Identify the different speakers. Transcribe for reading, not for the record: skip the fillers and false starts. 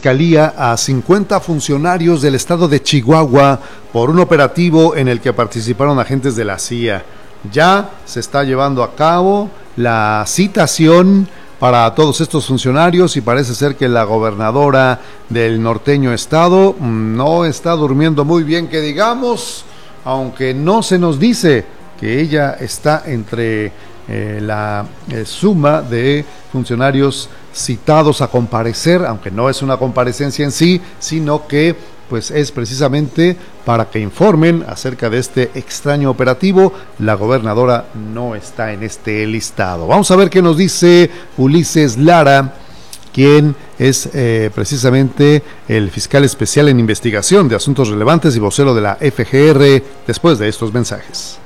Speaker 1: Fiscalía a 50 funcionarios del estado de Chihuahua por un operativo en el que participaron agentes de la CIA. Ya se está llevando a cabo la citación para todos estos funcionarios y parece ser que la gobernadora del norteño estado no está durmiendo muy bien, que digamos, aunque no se nos dice que ella está entre la suma de funcionarios citados a comparecer, aunque no es una comparecencia en sí, sino que pues es precisamente para que informen acerca de este extraño operativo. La gobernadora no está en este listado. Vamos a ver qué nos dice Ulises Lara, quien es precisamente el fiscal especial en investigación de asuntos relevantes y vocero de la FGR, después de estos mensajes.